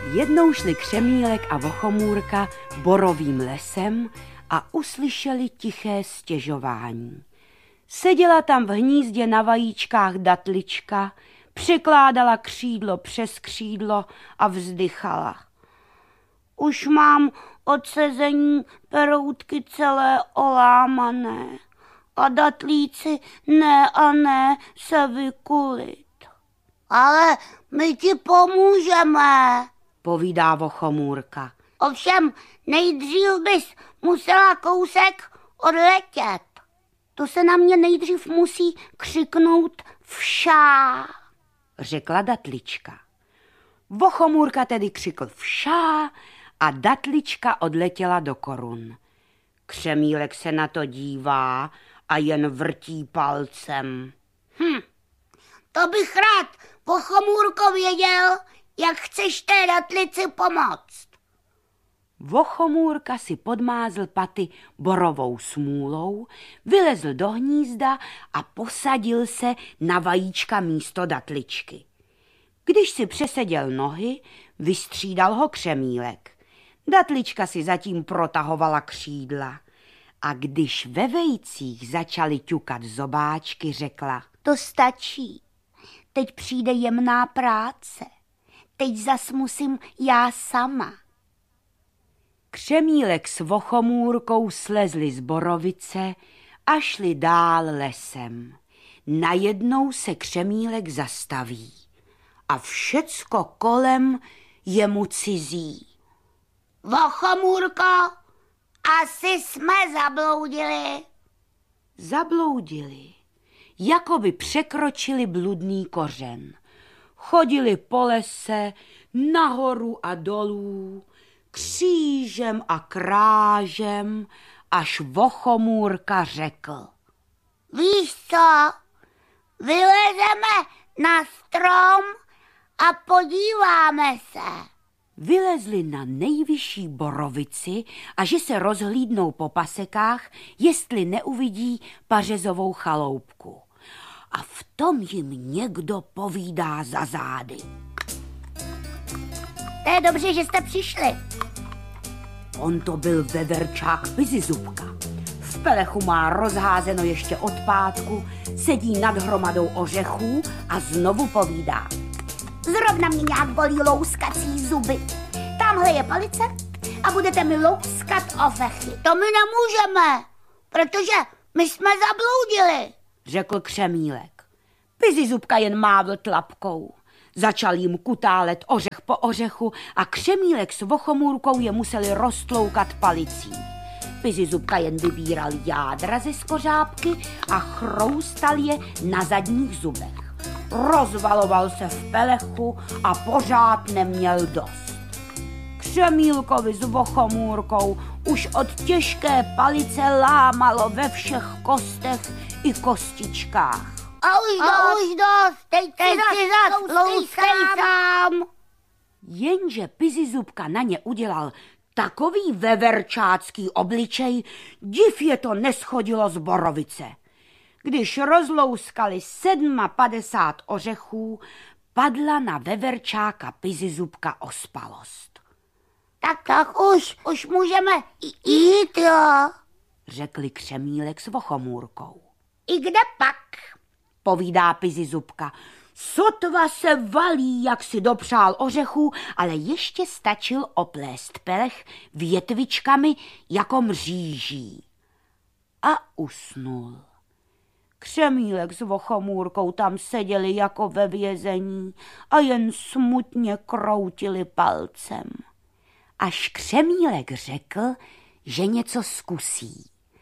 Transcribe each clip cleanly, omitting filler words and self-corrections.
Jednou šli Křemílek a Vochomůrka borovým lesem a uslyšeli tiché stěžování. Seděla tam v hnízdě na vajíčkách datlička, přikládala křídlo přes křídlo a vzdychala. Už mám od sezení peroutky celé olámané a datlíci ne a ne se vykulit. Ale my ti pomůžeme, povídá Vochomůrka. Ovšem nejdřív bys musela kousek odletět. To se na mě nejdřív musí křiknout všá, řekla datlička. Vochomůrka tedy křikl všá a datlička odletěla do korun. Křemílek se na to dívá a jen vrtí palcem. To bych rád, Vochomůrko, věděl, jak chceš té datlici pomoct. Vochomůrka si podmázl paty borovou smůlou, vylezl do hnízda a posadil se na vajíčka místo datličky. Když si přeseděl nohy, vystřídal ho Křemílek. Datlička si zatím protahovala křídla a když ve vejcích začaly ťukat zobáčky, řekla: To stačí, teď přijde jemná práce, teď zas musím já sama. Křemílek s Vochomůrkou slezli z borovice a šli dál lesem. Najednou se Křemílek zastaví a všecko kolem je mu cizí. Vochomůrko, asi jsme zabloudili. Zabloudili, jako by překročili bludný kořen. Chodili po lese, nahoru a dolů, křížem a krážem, až Vochomůrka řekl: Víš co, vylezeme na strom a podíváme se. Vylezli na nejvyšší borovici a že se rozhlídnou po pasekách, jestli neuvidí pařezovou chaloupku. A v tom jim někdo povídá za zády. To je dobře, že jste přišli. On to byl veverčák Pizizubka. V pelechu má rozházeno ještě od pátku, sedí nad hromadou ořechů a znovu povídá. Zrovna mě nějak bolí louskací zuby. Tamhle je palice a budete mi louskat ořechy. To my nemůžeme, protože my jsme zabloudili, řekl Křemílek. Pizizubka jen mávl tlapkou. Začal jim kutálet ořech po ořechu a Křemílek s Vochomůrkou je museli roztloukat palicí. Pizizubka jen vybíral jádra ze skořápky a chroustal je na zadních zubech. Rozvaloval se v pelechu a pořád neměl dost. Křemílkovi s Vochomůrkou už od těžké palice lámalo ve všech kostech i kostičkách. A už dost, teď si zas louskej sám. Jenže Pizizubka na ně udělal takový veverčácký obličej, div je to neschodilo z borovice. Když rozlouskali 57 ořechů, padla na veverčáka Pizizubka ospalost. Tak už můžeme jít, jo, řekli Křemílek s Vochomůrkou. I kde pak, povídá Pizizubka. Sotva se valí, jak si dopřál ořechů, ale ještě stačil oplést pelech větvičkami jako mříží. A usnul. Křemílek s Vochomůrkou tam seděli jako ve vězení a jen smutně kroutili palcem. Až Křemílek řekl, že něco zkusí.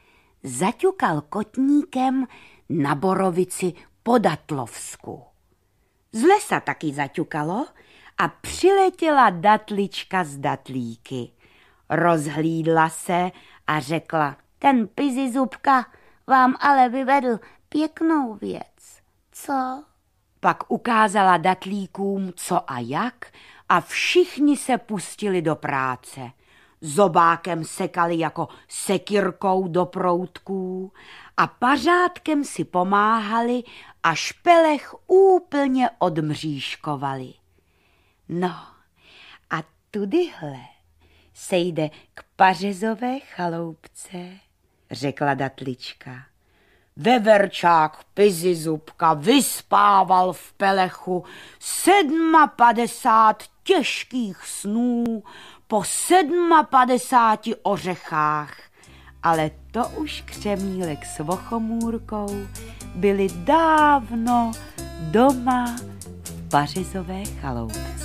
Zaťukal kotníkem na borovici po Datlovsku. Z lesa taky zaťukalo a přiletěla datlička z datlíky. Rozhlídla se a řekla: Ten Pizizubka vám ale vyvedl pěknou věc, co? Pak ukázala datlíkům, co a jak, a všichni se pustili do práce. Zobákem sekali jako sekyrkou do proutků a pařátkem si pomáhali, až pelech úplně odmřížkovali. No a tudyhle sejde k Pařezové chaloupce, řekla Datlička. Veverčák Pizizubka vyspával v pelechu 57 těžkých snů po 57 ořechách, ale to už Křemílek s Vochomůrkou byli dávno doma v Pařezové chaloupce.